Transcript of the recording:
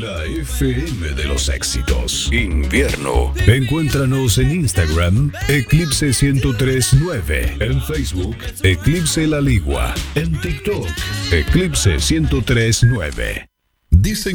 La FM de los éxitos. Invierno. Encuéntranos en Instagram, Eclipse 1039. En Facebook, Eclipse La Ligua. En TikTok, Eclipse 1039. Dicen